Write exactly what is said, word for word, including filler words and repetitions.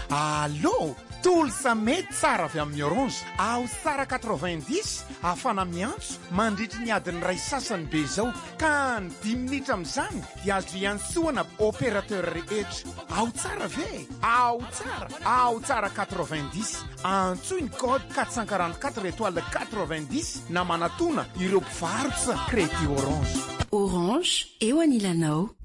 Allô, tolo sa mety tsara avy amin'ny Orange. Ao tsara quatre-vingt-dix afana miantso mandritry ny adiny ray sasany be zao ka ny dimy minitra amin'izany dia azo iantsoana opérateur rehetra. Ao tsara ve? Ao tsara, ao tsara quatre-vingt-dix. Antsoy ny code quatre cent quarante-quatre étoile quatre-vingt-dix na manatona ireo mpivarotra crédit Orange. Orange eo anilanao.